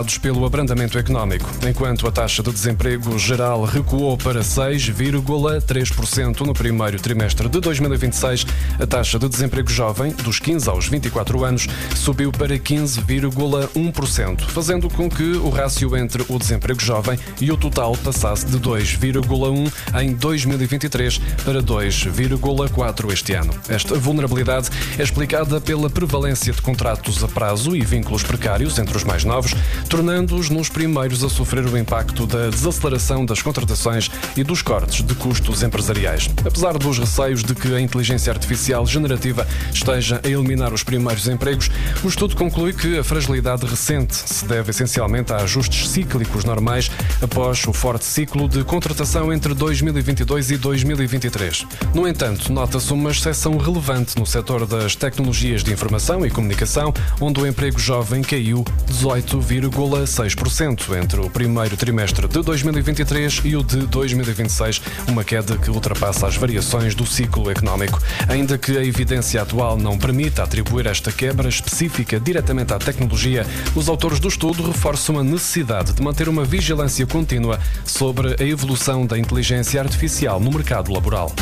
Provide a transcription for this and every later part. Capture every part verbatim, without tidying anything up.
pelo abrandamento económico, enquanto a taxa de desemprego geral recuou para seis vírgula três por cento no primeiro trimestre de dois mil e vinte e seis, a taxa de desemprego jovem, dos quinze aos vinte e quatro anos, subiu para quinze vírgula um por cento, fazendo com que o rácio entre o desemprego jovem e o total passasse de dois vírgula um em dois mil e vinte e três para dois vírgula quatro este ano. Esta vulnerabilidade é explicada pela prevalência de contratos a prazo e vínculos precários entre os mais novos, tornando-os nos primeiros a sofrer o impacto da desaceleração das contratações e dos cortes de custos empresariais. Apesar dos receios de que a inteligência artificial generativa esteja a eliminar os primeiros empregos, o estudo conclui que a fragilidade recente se deve essencialmente a ajustes cíclicos normais após o forte ciclo de contratação entre dois mil e vinte e dois e dois mil e vinte e três. No entanto, nota-se uma exceção relevante no setor das tecnologias de informação e comunicação, onde o emprego jovem caiu dezoito vírgula seis por cento entre o primeiro trimestre de dois mil e vinte e três e o de dois mil e vinte e seis, uma queda que ultrapassa as variações do ciclo económico. Ainda que a evidência atual não permita atribuir esta quebra específica diretamente à tecnologia, os autores do estudo reforçam a necessidade de manter uma vigilância contínua sobre a evolução da inteligência artificial no mercado laboral.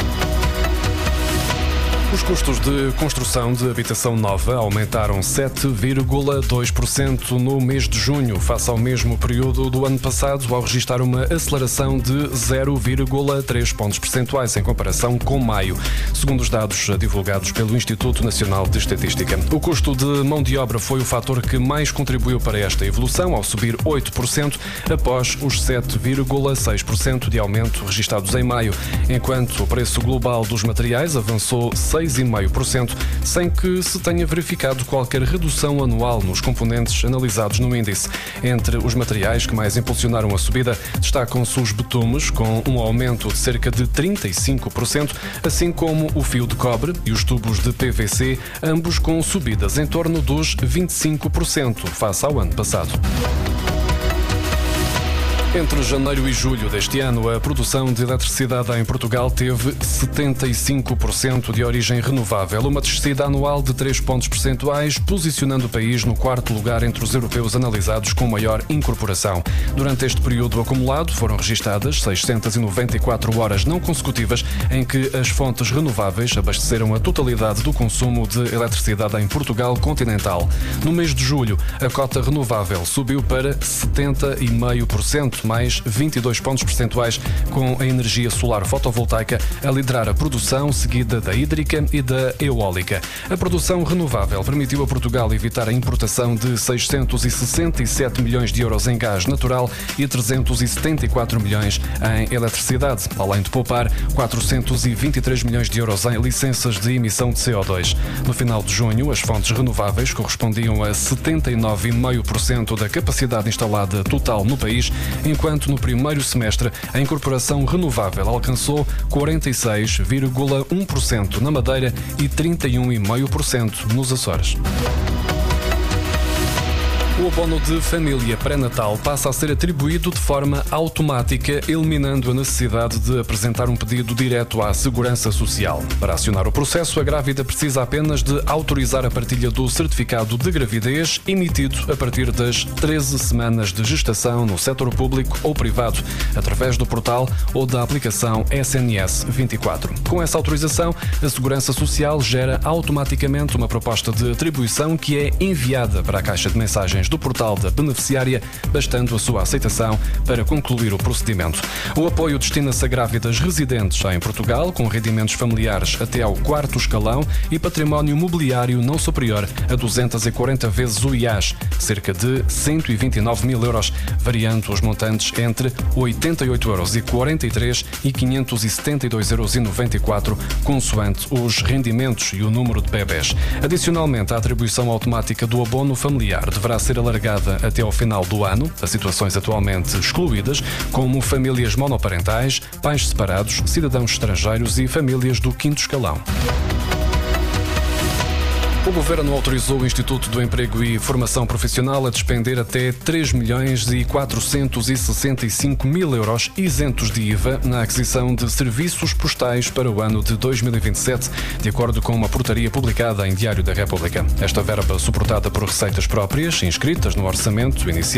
Os custos de construção de habitação nova aumentaram sete vírgula dois por cento no mês de junho, face ao mesmo período do ano passado, ao registrar uma aceleração de zero vírgula três pontos percentuais em comparação com maio, segundo os dados divulgados pelo Instituto Nacional de Estatística. O custo de mão de obra foi o fator que mais contribuiu para esta evolução, ao subir oito por cento, após os sete vírgula seis por cento de aumento registados em maio, enquanto o preço global dos materiais avançou seis vírgula cinco por cento, sem que se tenha verificado qualquer redução anual nos componentes analisados no índice. Entre os materiais que mais impulsionaram a subida, destacam-se os betumes, com um aumento de cerca de trinta e cinco por cento, assim como o fio de cobre e os tubos de P V C, ambos com subidas em torno dos vinte e cinco por cento face ao ano passado. Entre janeiro e julho deste ano, a produção de eletricidade em Portugal teve setenta e cinco por cento de origem renovável, uma descida anual de três pontos percentuais, posicionando o país no quarto lugar entre os europeus analisados com maior incorporação. Durante este período acumulado, foram registadas seiscentas e noventa e quatro horas não consecutivas em que as fontes renováveis abasteceram a totalidade do consumo de eletricidade em Portugal continental. No mês de julho, a cota renovável subiu para setenta vírgula cinco por cento, mais vinte e dois pontos percentuais, com a energia solar fotovoltaica a liderar a produção, seguida da hídrica e da eólica. A produção renovável permitiu a Portugal evitar a importação de seiscentos e sessenta e sete milhões de euros em gás natural e trezentos e setenta e quatro milhões em eletricidade, além de poupar quatrocentos e vinte e três milhões de euros em licenças de emissão de C O dois. No final de junho, as fontes renováveis correspondiam a setenta e nove vírgula cinco por cento da capacidade instalada total no país, enquanto no primeiro semestre a incorporação renovável alcançou quarenta e seis vírgula um por cento na Madeira e trinta e um vírgula cinco por cento nos Açores. O abono de família pré-natal passa a ser atribuído de forma automática, eliminando a necessidade de apresentar um pedido direto à Segurança Social. Para acionar o processo, a grávida precisa apenas de autorizar a partilha do certificado de gravidez, emitido a partir das treze semanas de gestação no setor público ou privado, através do portal ou da aplicação S N S vinte e quatro. Com essa autorização, a Segurança Social gera automaticamente uma proposta de atribuição que é enviada para a caixa de mensagens do portal da beneficiária, bastando a sua aceitação para concluir o procedimento. O apoio destina-se a grávidas residentes em Portugal, com rendimentos familiares até ao quarto escalão e património mobiliário não superior a duzentas e quarenta vezes o I A S, cerca de cento e vinte e nove mil euros, variando os montantes entre oitenta e oito euros e quarenta e três e quinhentos e setenta e dois euros e noventa e quatro, consoante os rendimentos e o número de bebés. Adicionalmente, a atribuição automática do abono familiar deverá ser alargada até ao final do ano a situações atualmente excluídas, como famílias monoparentais, pais separados, cidadãos estrangeiros e famílias do quinto escalão. O Governo autorizou o Instituto do Emprego e Formação Profissional a despender até três milhões e quatrocentos e sessenta e cinco mil euros isentos de I V A na aquisição de serviços postais para o ano de dois mil e vinte e sete, de acordo com uma portaria publicada em Diário da República. Esta verba, suportada por receitas próprias inscritas no orçamento inicial,